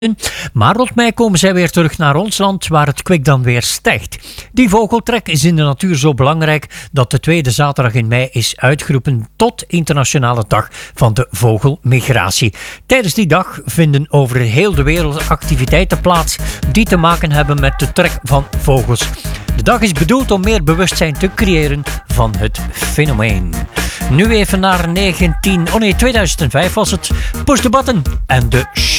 Maar rond mei komen zij weer terug naar ons land, waar het kwik dan weer stijgt. Die vogeltrek is in de natuur zo belangrijk dat de tweede zaterdag in mei is uitgeroepen tot Internationale Dag van de Vogelmigratie. Tijdens die dag vinden over heel de wereld activiteiten plaats die te maken hebben met de trek van vogels. De dag is bedoeld om meer bewustzijn te creëren van het fenomeen. Nu even naar 2005 was het. Push the button en de show.